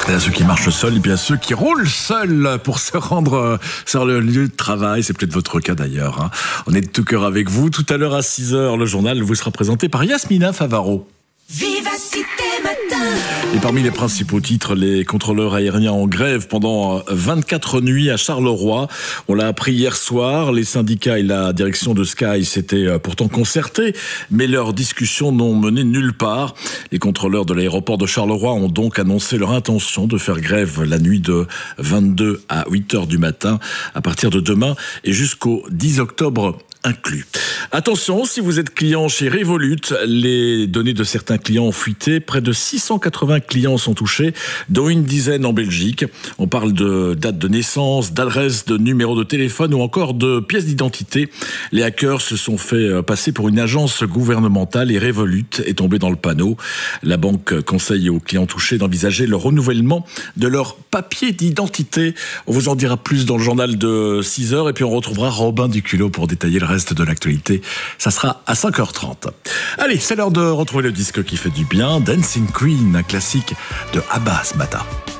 Il y a ceux qui marchent seuls et bien ceux qui roulent seuls pour se rendre sur le lieu de travail. C'est peut-être votre cas d'ailleurs. Hein. On est de tout cœur avec vous. Tout à l'heure à 6h, le journal vous sera présenté par Yasmina Favaro. Vivacité Matin. Et parmi les principaux titres, les contrôleurs aériens en grève pendant 24 nuits à Charleroi. On l'a appris hier soir. Les syndicats et la direction de Sky s'étaient pourtant concertés, mais leurs discussions n'ont mené nulle part. Les contrôleurs de l'aéroport de Charleroi ont donc annoncé leur intention de faire grève la nuit de 22 à 8h du matin à partir de demain et jusqu'au 10 octobre inclus. Attention, si vous êtes client chez Revolut, les données de certains clients ont fuité. Près de 680 clients sont touchés, dont une dizaine en Belgique. On parle de date de naissance, d'adresse, de numéro de téléphone ou encore de pièces d'identité. Les hackers se sont fait passer pour une agence gouvernementale et Revolut est tombé dans le panneau. La banque conseille aux clients touchés d'envisager le renouvellement de leur papier d'identité. On vous en dira plus dans le journal de 6h et puis on retrouvera Robin Duculot pour détailler le reste de l'actualité. Ça sera à 5h30. Allez, c'est l'heure de retrouver le disque qui fait du bien. Dancing Queen, un classique de ABBA ce matin.